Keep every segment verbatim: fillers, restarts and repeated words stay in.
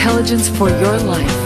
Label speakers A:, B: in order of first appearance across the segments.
A: intelligence for your life.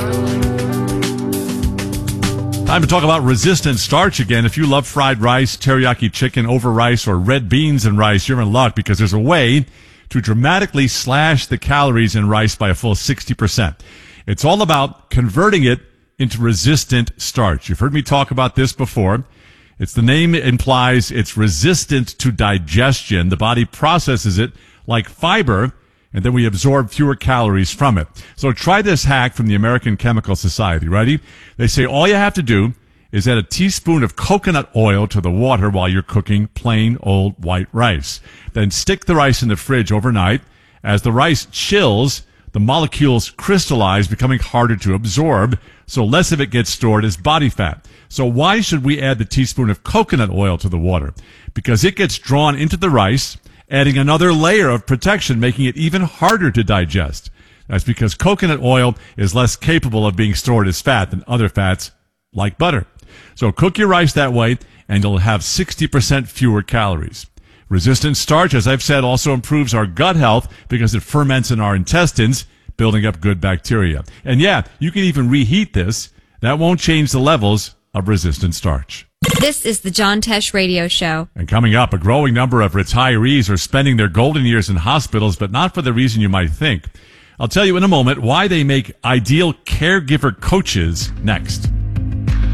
B: Time to talk about resistant starch again. If you love fried rice, teriyaki chicken over rice, or red beans and rice, you're in luck because there's a way to dramatically slash the calories in rice by a full sixty percent. It's all about converting it into resistant starch. You've heard me talk about this before. It's the name implies it's resistant to digestion. The body processes it like fiber, and then we absorb fewer calories from it. So try this hack from the American Chemical Society. Ready? They say all you have to do is add a teaspoon of coconut oil to the water while you're cooking plain old white rice. Then stick the rice in the fridge overnight. As the rice chills, the molecules crystallize, becoming harder to absorb, so less of it gets stored as body fat. So why should we add the teaspoon of coconut oil to the water? Because it gets drawn into the rice, adding another layer of protection, making it even harder to digest. That's because coconut oil is less capable of being stored as fat than other fats like butter. So cook your rice that way, and you'll have sixty percent fewer calories. Resistant starch, as I've said, also improves our gut health because it ferments in our intestines, building up good bacteria. And yeah, you can even reheat this. That won't change the levels of resistant starch.
C: This is the John Tesh Radio Show.
B: And coming up, a growing number of retirees are spending their golden years in hospitals, but not for the reason you might think. I'll tell you in a moment why they make ideal caregiver coaches next.